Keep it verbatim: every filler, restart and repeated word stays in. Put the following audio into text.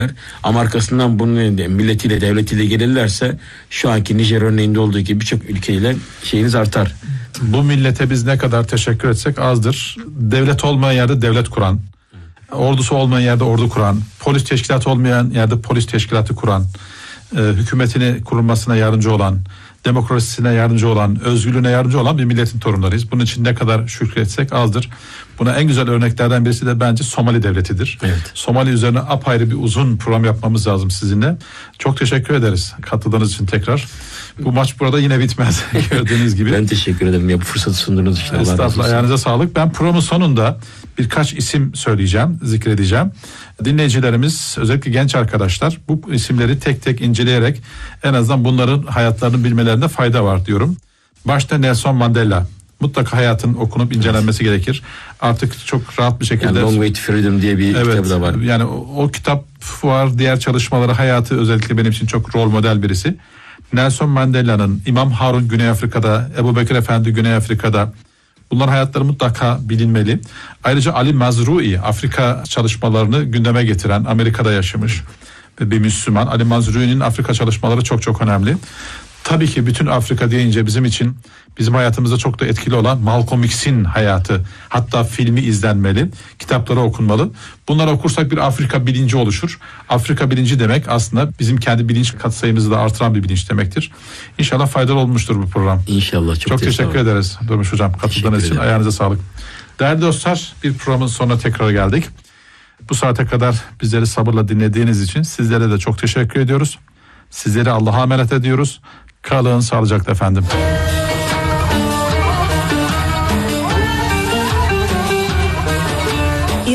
Ama arkasından bunun milletiyle, devletiyle gelirlerse şu anki Nijer örneğinde olduğu gibi birçok ülkeyle şeyiniz artar. Bu millete biz ne kadar teşekkür etsek azdır. Devlet olmayan yerde devlet kuran, ordusu olmayan yerde ordu kuran, polis teşkilatı olmayan yerde polis teşkilatı kuran, e, hükümetini kurulmasına yardımcı olan, demokrasisine yardımcı olan, özgürlüğüne yardımcı olan bir milletin torunlarıyız. Bunun için ne kadar şükretsek azdır. Buna en güzel örneklerden birisi de bence Somali devletidir. Evet. Somali üzerine apayrı bir uzun program yapmamız lazım sizinle. Çok teşekkür ederiz katıldığınız için tekrar. Bu maç burada yine bitmez gördüğünüz gibi. Ben teşekkür ederim ya bu fırsatı sunduğunuz için. Estağfurullah, ayağınıza sağlık. Ben programın sonunda birkaç isim söyleyeceğim, zikredeceğim. Dinleyicilerimiz, özellikle genç arkadaşlar bu isimleri tek tek inceleyerek en azından bunların hayatlarını bilmelerinde fayda var diyorum. Başta Nelson Mandela. Mutlaka hayatın okunup incelenmesi evet. gerekir. Artık çok rahat bir şekilde. Yani Long Way to Freedom diye bir evet, kitabı da var. Yani o, o kitap var, diğer çalışmaları, hayatı özellikle benim için çok rol model birisi. Nelson Mandela'nın, İmam Harun Güney Afrika'da, Ebu Bekir Efendi Güney Afrika'da, bunların hayatları mutlaka bilinmeli. Ayrıca Ali Mazrui, Afrika çalışmalarını gündeme getiren, Amerika'da yaşamış bir Müslüman. Ali Mazrui'nin Afrika çalışmaları çok çok önemli. Tabii ki bütün Afrika deyince bizim için, bizim hayatımızda çok da etkili olan Malcolm X'in hayatı, hatta filmi izlenmeli, kitapları okunmalı. Bunları okursak bir Afrika bilinci oluşur. Afrika bilinci demek aslında bizim kendi bilinç katsayımızı da artıran bir bilinç demektir. İnşallah faydalı olmuştur bu program. İnşallah. Çok, çok teşekkür ederiz Durmuş Hocam katıldığınız için. Ayağınıza sağlık. Değerli dostlar, bir programın sonuna tekrar geldik. Bu saate kadar bizleri sabırla dinlediğiniz için sizlere de çok teşekkür ediyoruz. Sizleri Allah'a emanet ediyoruz. Kalın sağlıcakla efendim.